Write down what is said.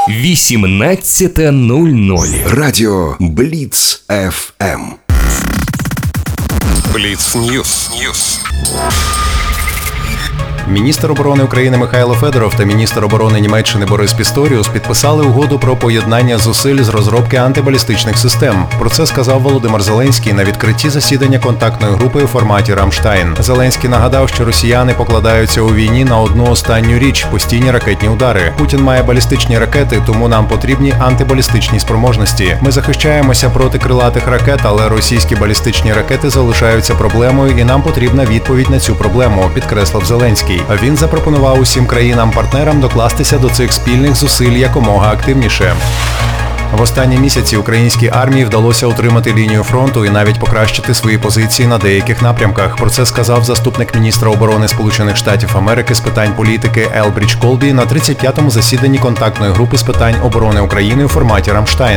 18:00. Радіо Бліц ФМ. Бліц Ньюс. Міністр оборони України Михайло Федоров та міністр оборони Німеччини Борис Пісторіус підписали угоду про поєднання зусиль з розробки антибалістичних систем. Про це сказав Володимир Зеленський на відкритті засідання контактної групи у форматі «Рамштайн». Зеленський нагадав, що росіяни покладаються у війні на одну останню річ – постійні ракетні удари. Путін має балістичні ракети, тому нам потрібні антибалістичні спроможності. Ми захищаємося проти крилатих ракет, але російські балістичні ракети залишаються проблемою і нам потрібна відповідь на цю проблему, підкреслив Зеленський. Він запропонував усім країнам-партнерам докластися до цих спільних зусиль якомога активніше. В останні місяці українській армії вдалося утримати лінію фронту і навіть покращити свої позиції на деяких напрямках. Про це сказав заступник міністра оборони Сполучених Штатів Америки з питань політики Елбрідж Колбі на 35-му засіданні контактної групи з питань оборони України у форматі «Рамштайн».